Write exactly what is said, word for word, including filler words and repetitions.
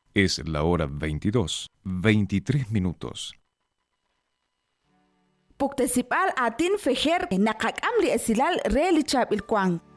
Es la hora veintidós, veintitrés minutos. Puktesipal atin fejer nakakam li esilal reli chap ilkwang.